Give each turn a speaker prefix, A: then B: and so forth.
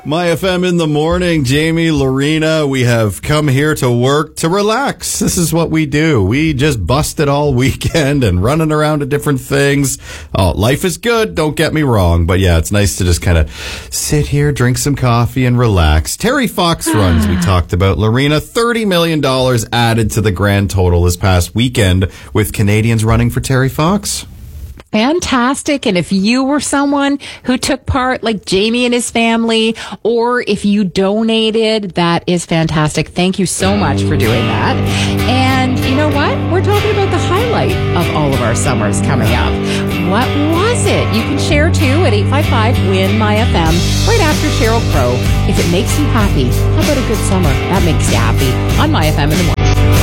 A: My FM in the morning, Jamie, Lorena, we have come here to work to relax. This is what we do. We just busted all weekend and running around to different things. Oh, life is good, don't get me wrong. But yeah, it's nice to just kind of sit here, drink some coffee and relax. Terry Fox runs, we talked about. Lorena, $30 million added to the grand total this past weekend with Canadians running for Terry Fox.
B: Fantastic. And if you were someone who took part, like Jamie and his family, or if you donated, that is fantastic. Thank you so much for doing that. And you know what? We're talking about the highlight of all of our summers coming up. What was it? You can share too at 855-WIN-MY-FM right after Sheryl Crow. If it makes you happy, how about a good summer? That makes you happy on My FM in the morning.